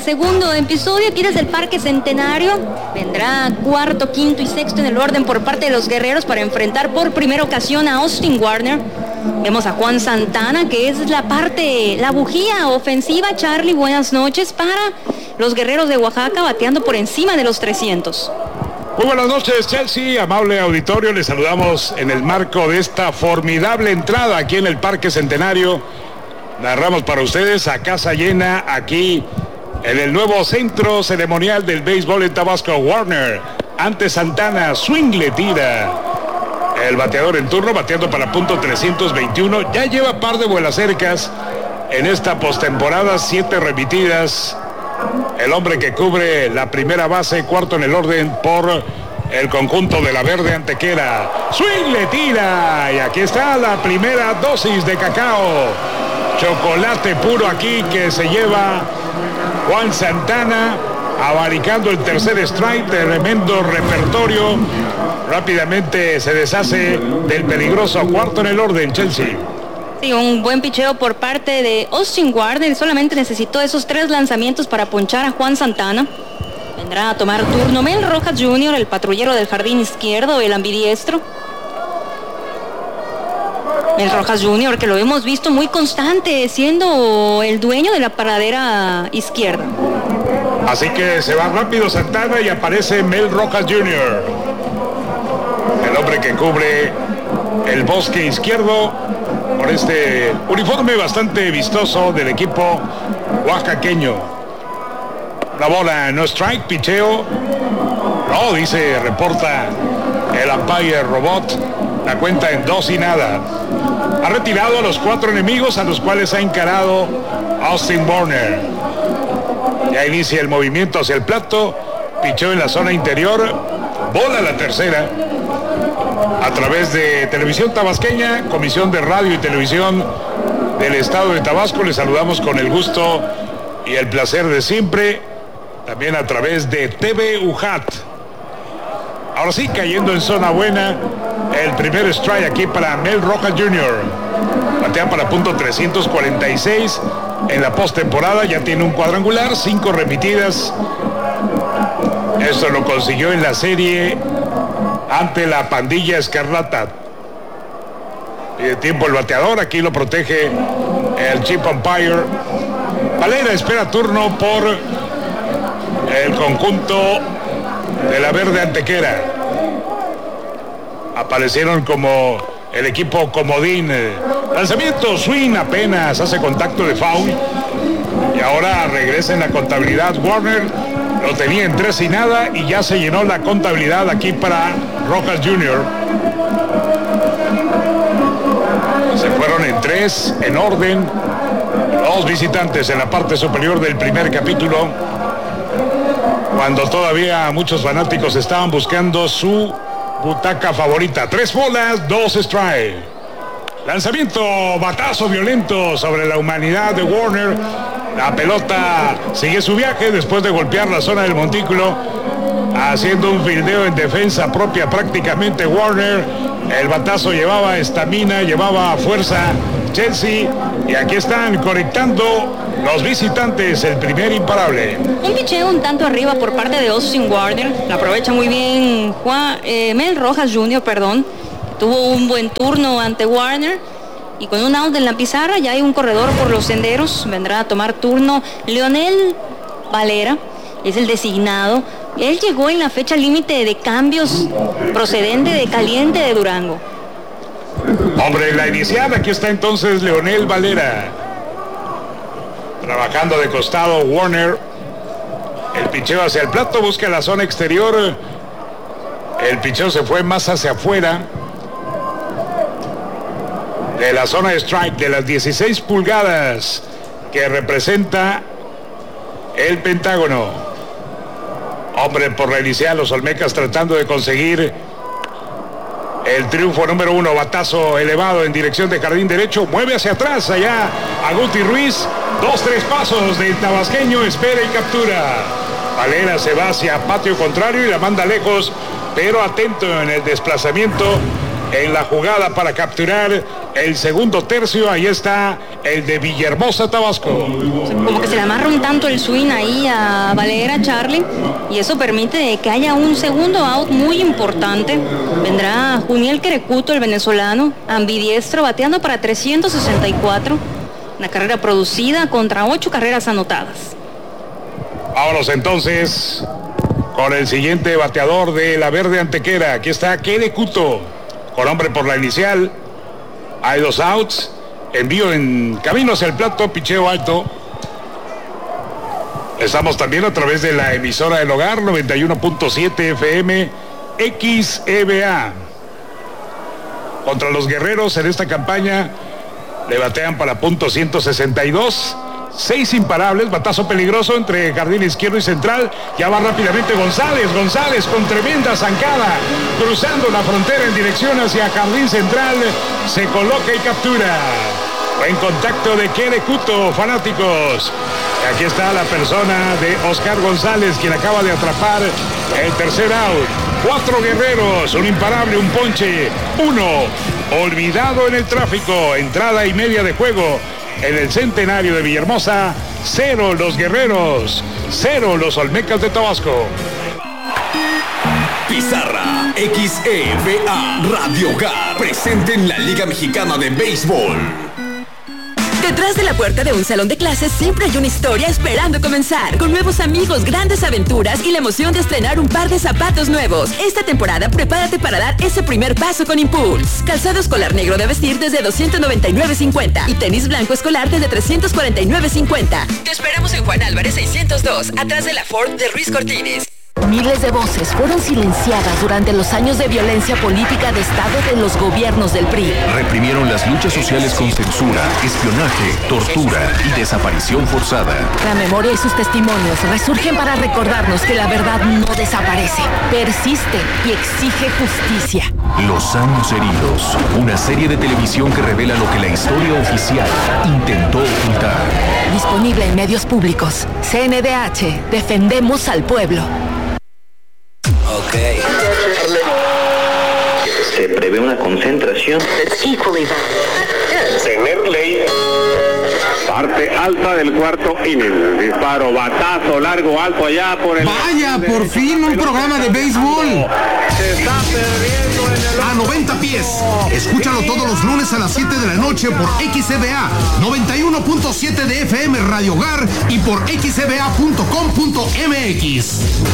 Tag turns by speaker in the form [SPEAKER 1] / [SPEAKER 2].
[SPEAKER 1] segundo episodio aquí desde el Parque Centenario. Vendrá cuarto, quinto y sexto en el orden por parte de los guerreros para enfrentar por primera ocasión a Austin Warner. Vemos a Juan Santana, que es la bujía ofensiva. Charlie, buenas noches para los guerreros de Oaxaca, bateando por encima de los 300.
[SPEAKER 2] Muy buenas noches, Chelsea, amable auditorio. Les saludamos en el marco de esta formidable entrada aquí en el Parque Centenario. Narramos para ustedes a casa llena aquí en el nuevo centro ceremonial del béisbol en Tabasco. Warner ante Santana, swing le tira. El bateador en turno, bateando para punto 321. Ya lleva par de vuelas cercas en esta postemporada, 7 remitidas. El hombre que cubre la primera base, cuarto en el orden por el conjunto de la Verde Antequera. Swing le tira. Y aquí está la primera dosis de cacao. Chocolate puro aquí que se lleva Juan Santana, abaricando el tercer strike. Tremendo repertorio. Rápidamente se deshace del peligroso cuarto en el orden, Chelsea.
[SPEAKER 1] Sí, un buen picheo por parte de Austin Warner. Solamente necesitó esos 3 lanzamientos para ponchar a Juan Santana. Vendrá a tomar turno Mel Rojas Jr., el patrullero del jardín izquierdo, el ambidiestro. Mel Rojas Jr., que lo hemos visto muy constante, siendo el dueño de la paradera izquierda.
[SPEAKER 2] Así que se va rápido Santana y aparece Mel Rojas Jr., el hombre que cubre el bosque izquierdo por este uniforme bastante vistoso del equipo oaxaqueño. La bola no strike, picheo. No, dice, reporta el umpire robot. La cuenta en 2-0. Ha retirado a los 4 enemigos a los cuales ha encarado Austin Warner. Ya inicia el movimiento hacia el plato. Picheo en la zona interior. Bola la tercera. A través de Televisión Tabasqueña, Comisión de Radio y Televisión del Estado de Tabasco, les saludamos con el gusto y el placer de siempre. También a través de TV UJAT. Ahora sí, cayendo en zona buena, el primer strike aquí para Mel Rojas Jr. Batea para punto 346 en la postemporada. Ya tiene un cuadrangular, 5 remitidas. Esto lo consiguió en la serie ante la Pandilla Escarlata. Pide tiempo el bateador, aquí lo protege el chip umpire. Valera espera turno por el conjunto de la Verde Antequera. Aparecieron como el equipo comodín. Lanzamiento, swing, apenas hace contacto de foul. Y ahora regresa en la contabilidad Warner. Lo tenía en 3-0 y ya se llenó la contabilidad aquí para Rojas Jr. Se fueron en 3, en orden. Los visitantes en la parte superior del primer capítulo, cuando todavía muchos fanáticos estaban buscando su butaca favorita. 3 bolas, 2 strike. Lanzamiento, batazo violento sobre la humanidad de Warner. La pelota sigue su viaje después de golpear la zona del montículo, haciendo un fildeo en defensa propia prácticamente Warner. El batazo llevaba estamina, llevaba fuerza Chelsea, y aquí están conectando los visitantes el primer imparable.
[SPEAKER 1] Un picheo un tanto arriba por parte de Austin Warner. La aprovecha muy bien Mel Rojas Jr., tuvo un buen turno ante Warner. Y con un out en la pizarra ya hay un corredor por los senderos. Vendrá a tomar turno Leonel Valera, es el designado. Él llegó en la fecha límite de cambios procedente de Caliente de Durango.
[SPEAKER 2] Hombre, la inicial, aquí está entonces Leonel Valera. Trabajando de costado Warner. El picheo hacia el plato, busca la zona exterior. El picheo se fue más hacia afuera de la zona de strike, de las 16 pulgadas que representa el Pentágono. Hombre, por la inicial, los Olmecas tratando de conseguir el triunfo número 1. Batazo elevado en dirección de jardín derecho, mueve hacia atrás allá a Guti Ruiz. 2-3 pasos del tabasqueño, espera y captura. Valera se va hacia patio contrario y la manda lejos, pero atento en el desplazamiento en la jugada para capturar el segundo tercio. Ahí está el de Villahermosa, Tabasco.
[SPEAKER 1] Como que se le amarra un tanto el swing ahí a Valera, Charlie, y eso permite que haya un segundo out muy importante. Vendrá Juniel Querecuto, el venezolano, ambidiestro, bateando para 364. Una carrera producida contra 8 carreras anotadas.
[SPEAKER 2] Vámonos entonces con el siguiente bateador de la Verde Antequera. Aquí está Querecuto, con hombre por la inicial. Hay 2 outs. Envío en camino hacia el plato, picheo alto. Estamos también a través de la emisora del hogar, 91.7 FM XEBA. Contra los Guerreros en esta campaña le batean para .162. 6 imparables, batazo peligroso entre jardín izquierdo y central. Ya va rápidamente González con tremenda zancada, cruzando la frontera en dirección hacia jardín central. Se coloca y captura. Buen contacto de Querecuto, fanáticos. Aquí está la persona de Oscar González, quien acaba de atrapar el tercer out. 4 Guerreros, un imparable, un ponche, 1 olvidado en el tráfico. Entrada y media de juego en el Centenario de Villahermosa. 0 los Guerreros, 0 los Olmecas de Tabasco.
[SPEAKER 3] Pizarra XEBA Radio Hogar, presente en la Liga Mexicana de Béisbol.
[SPEAKER 4] Detrás de la puerta de un salón de clases siempre hay una historia esperando comenzar. Con nuevos amigos, grandes aventuras y la emoción de estrenar un par de zapatos nuevos. Esta temporada prepárate para dar ese primer paso con Impulse. Calzado escolar negro de vestir desde $299.50 y tenis blanco escolar desde $349.50. Te esperamos en Juan Álvarez 602, atrás de la Ford de Ruiz Cortines.
[SPEAKER 5] Miles de voces fueron silenciadas durante los años de violencia política de Estado de los gobiernos del PRI.
[SPEAKER 3] Reprimieron las luchas sociales con censura, espionaje, tortura y desaparición forzada.
[SPEAKER 5] La memoria y sus testimonios resurgen para recordarnos que la verdad no desaparece, persiste y exige justicia.
[SPEAKER 3] Los años heridos, una serie de televisión que revela lo que la historia oficial intentó ocultar.
[SPEAKER 5] Disponible en medios públicos. CNDH, defendemos al pueblo.
[SPEAKER 6] Se prevé una concentración.
[SPEAKER 7] Tener ley. Parte alta del cuarto inning. Disparo, batazo, largo, alto allá por el...
[SPEAKER 8] ¡Vaya, por fin un programa de béisbol!
[SPEAKER 7] Se está perdiendo en el...
[SPEAKER 8] A 90 pies. Escúchalo todos los lunes a las 7 de la noche por XEBA 91.7 de FM Radio Hogar y por xeba.com.mx.